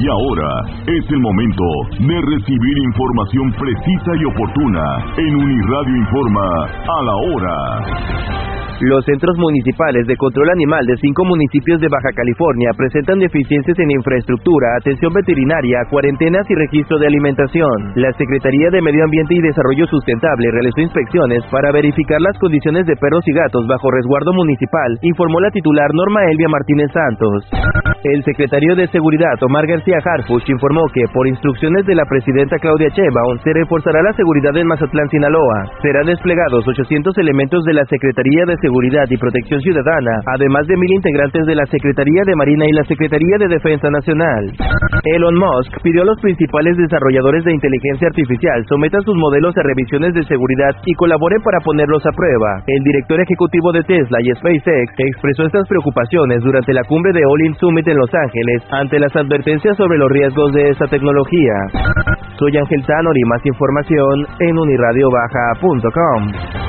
Y ahora es el momento de recibir información precisa y oportuna en Uniradio Informa a la hora. Los centros municipales de control animal de 5 municipios de Baja California presentan deficiencias en infraestructura, atención veterinaria, cuarentenas y registro de alimentación. La Secretaría de Medio Ambiente y Desarrollo Sustentable realizó inspecciones para verificar las condiciones de perros y gatos bajo resguardo municipal, informó la titular Norma Elvia Martínez Santos. El secretario de Seguridad, Omar García Harfuch, informó que, por instrucciones de la presidenta Claudia Sheinbaum, se reforzará la seguridad en Mazatlán, Sinaloa. Serán desplegados 800 elementos de la Secretaría de Seguridad y Protección Ciudadana, además de 1,000 integrantes de la Secretaría de Marina y la Secretaría de Defensa Nacional. Elon Musk pidió a los principales desarrolladores de inteligencia artificial sometan sus modelos a revisiones de seguridad y colaboren para ponerlos a prueba. El director ejecutivo de Tesla y SpaceX expresó estas preocupaciones durante la cumbre de All In Summit en Los Ángeles, ante las advertencias sobre los riesgos de esta tecnología. Soy Ángel Tanori, más información en unirradiobaja.com.